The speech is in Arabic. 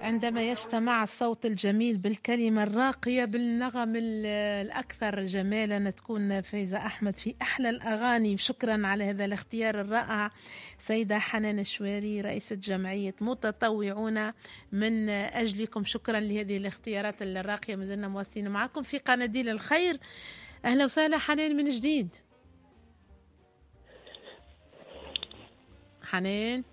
عندما يجتمع الصوت الجميل بالكلمة الراقية بالنغم الأكثر جمالا، تكون فايزة أحمد في أحلى الأغاني. شكرا على هذا الاختيار الرائع سيدة حنان الشواري، رئيسة جمعية متطوعون من أجلكم. شكرا لهذه الاختيارات الراقية. ما زلنا مواصلين معكم في قناديل الخير. أهلا وسهلا حنان من جديد. حنان